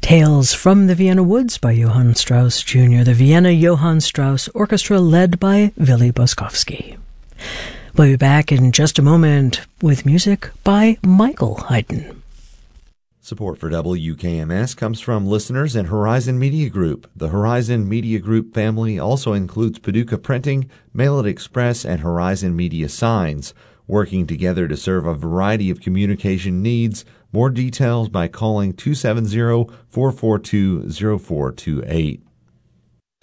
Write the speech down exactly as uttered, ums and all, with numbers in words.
Tales from the Vienna Woods by Johann Strauss Junior, the Vienna Johann Strauss Orchestra led by Willy Boskowski. We'll be back in just a moment with music by Michael Haydn. Support for W K M S comes from listeners in Horizon Media Group. The Horizon Media Group family also includes Paducah Printing, Mail It Express, and Horizon Media Signs, working together to serve a variety of communication needs. More details by calling two seven zero, four four two, zero four two eight.